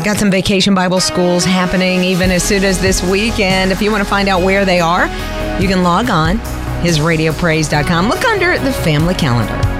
Got some vacation Bible schools happening even as soon as this week. And if you want to find out where they are, you can log on, hisradiopraise.com. Look under the family calendar.